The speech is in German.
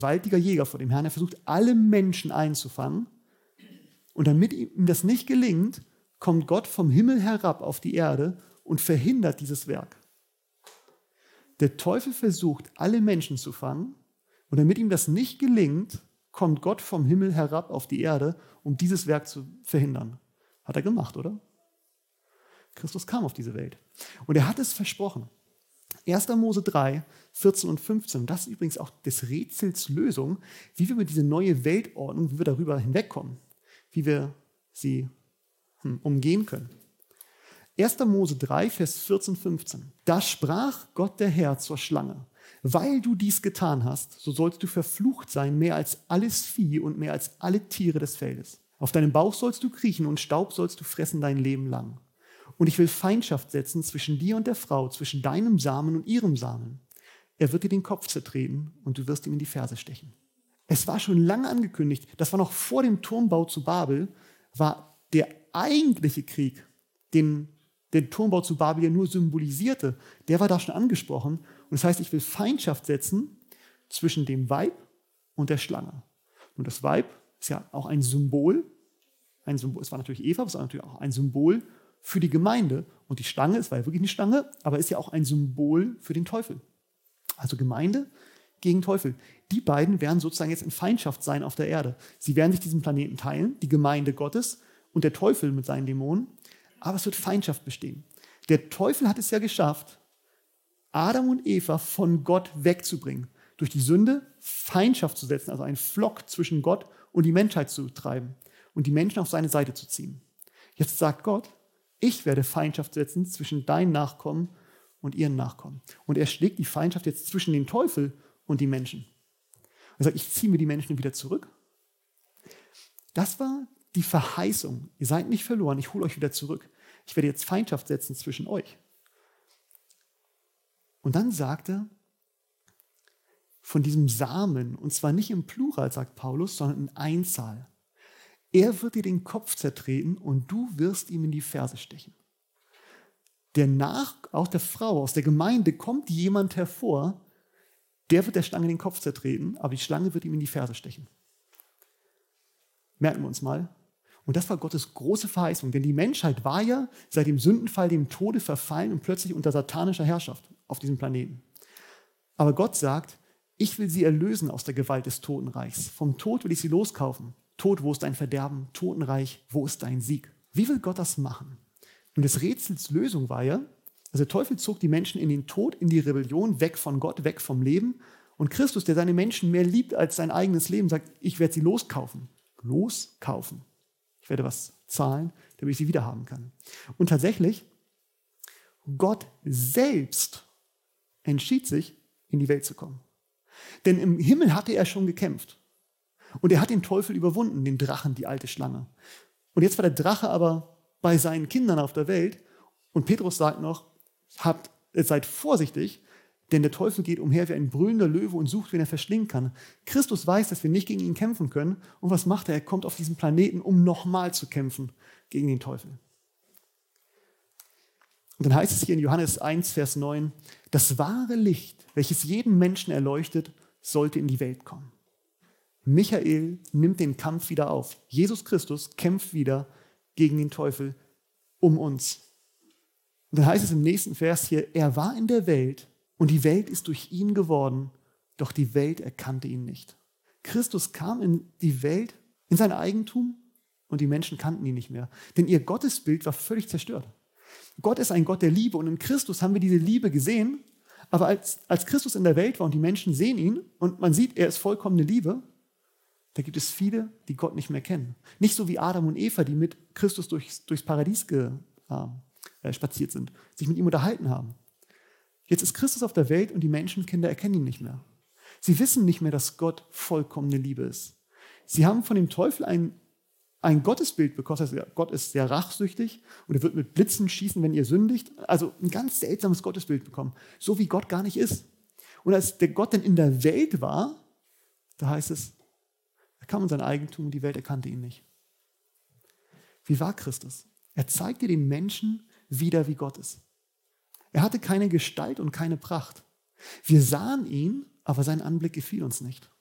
gewaltiger Jäger vor dem Herrn. Er versucht, alle Menschen einzufangen. Und damit ihm das nicht gelingt, kommt Gott vom Himmel herab auf die Erde und verhindert dieses Werk. Der Teufel versucht, alle Menschen zu fangen. Und damit ihm das nicht gelingt, kommt Gott vom Himmel herab auf die Erde, um dieses Werk zu verhindern. Hat er gemacht, oder? Christus kam auf diese Welt. Und er hat es versprochen. 1. Mose 3, 14 und 15. Das ist übrigens auch des Rätsels Lösung, wie wir mit dieser neuen Weltordnung, wie wir darüber hinwegkommen, wie wir sie umgehen können. 1. Mose 3, Vers 14, 15. Da sprach Gott der Herr zur Schlange: Weil du dies getan hast, so sollst du verflucht sein mehr als alles Vieh und mehr als alle Tiere des Feldes. Auf deinem Bauch sollst du kriechen und Staub sollst du fressen dein Leben lang. Und ich will Feindschaft setzen zwischen dir und der Frau, zwischen deinem Samen und ihrem Samen. Er wird dir den Kopf zertreten und du wirst ihm in die Ferse stechen. Es war schon lange angekündigt, das war noch vor dem Turmbau zu Babel, war der eigentliche Krieg, den der Turmbau zu Babel ja nur symbolisierte, der war da schon angesprochen. Und das heißt, ich will Feindschaft setzen zwischen dem Weib und der Schlange. Und das Weib ist ja auch ein Symbol. Es war natürlich Eva, aber es war natürlich auch ein Symbol für die Gemeinde. Und die Schlange, es war ja wirklich eine Schlange, aber ist ja auch ein Symbol für den Teufel. Also Gemeinde gegen Teufel. Die beiden werden sozusagen jetzt in Feindschaft sein auf der Erde. Sie werden sich diesen Planeten teilen, die Gemeinde Gottes und der Teufel mit seinen Dämonen. Aber es wird Feindschaft bestehen. Der Teufel hat es ja geschafft, Adam und Eva von Gott wegzubringen. Durch die Sünde Feindschaft zu setzen, also einen Flock zwischen Gott und die Menschheit zu treiben und die Menschen auf seine Seite zu ziehen. Jetzt sagt Gott: Ich werde Feindschaft setzen zwischen deinen Nachkommen und ihren Nachkommen. Und er schlägt die Feindschaft jetzt zwischen den Teufel und die Menschen. Er sagt: Ich ziehe mir die Menschen wieder zurück. Das war die Verheißung. Ihr seid nicht verloren, ich hole euch wieder zurück. Ich werde jetzt Feindschaft setzen zwischen euch. Und dann sagt er von diesem Samen, und zwar nicht im Plural, sagt Paulus, sondern in Einzahl. Er wird dir den Kopf zertreten und du wirst ihm in die Ferse stechen. Aus der Frau, aus der Gemeinde kommt jemand hervor, der wird der Schlange den Kopf zertreten, aber die Schlange wird ihm in die Ferse stechen. Merken wir uns mal. Und das war Gottes große Verheißung, denn die Menschheit war ja seit dem Sündenfall dem Tode verfallen und plötzlich unter satanischer Herrschaft auf diesem Planeten. Aber Gott sagt: Ich will sie erlösen aus der Gewalt des Totenreichs. Vom Tod will ich sie loskaufen. Tod, wo ist dein Verderben? Totenreich, wo ist dein Sieg? Wie will Gott das machen? Und des Rätsels Lösung war ja, also der Teufel zog die Menschen in den Tod, in die Rebellion, weg von Gott, weg vom Leben. Und Christus, der seine Menschen mehr liebt als sein eigenes Leben, sagt: Ich werde sie loskaufen. Loskaufen. Ich werde was zahlen, damit ich sie wiederhaben kann. Und tatsächlich, Gott selbst entschied sich, in die Welt zu kommen. Denn im Himmel hatte er schon gekämpft. Und er hat den Teufel überwunden, den Drachen, die alte Schlange. Und jetzt war der Drache aber bei seinen Kindern auf der Welt. Und Petrus sagt noch: Seid vorsichtig, denn der Teufel geht umher wie ein brüllender Löwe und sucht, wen er verschlingen kann. Christus weiß, dass wir nicht gegen ihn kämpfen können. Und was macht er? Er kommt auf diesen Planeten, um nochmal zu kämpfen gegen den Teufel. Und dann heißt es hier in Johannes 1, Vers 9: Das wahre Licht, welches jeden Menschen erleuchtet, sollte in die Welt kommen. Michael nimmt den Kampf wieder auf. Jesus Christus kämpft wieder gegen den Teufel um uns. Und dann heißt es im nächsten Vers hier: Er war in der Welt und die Welt ist durch ihn geworden, doch die Welt erkannte ihn nicht. Christus kam in die Welt, in sein Eigentum, und die Menschen kannten ihn nicht mehr. Denn ihr Gottesbild war völlig zerstört. Gott ist ein Gott der Liebe und in Christus haben wir diese Liebe gesehen, aber als Christus in der Welt war und die Menschen sehen ihn und man sieht, er ist vollkommene Liebe, da gibt es viele, die Gott nicht mehr kennen. Nicht so wie Adam und Eva, die mit Christus durchs Paradies spaziert sind, sich mit ihm unterhalten haben. Jetzt ist Christus auf der Welt und die Menschenkinder erkennen ihn nicht mehr. Sie wissen nicht mehr, dass Gott vollkommene Liebe ist. Sie haben von dem Teufel ein Gottesbild bekommen. Das heißt, Gott ist sehr rachsüchtig und er wird mit Blitzen schießen, wenn ihr sündigt. Also ein ganz seltsames Gottesbild bekommen, so wie Gott gar nicht ist. Und als der Gott dann in der Welt war, da heißt es, er kam in sein Eigentum und die Welt erkannte ihn nicht. Wie war Christus? Er zeigte den Menschen wieder, wie Gott ist. Er hatte keine Gestalt und keine Pracht. Wir sahen ihn, aber sein Anblick gefiel uns nicht.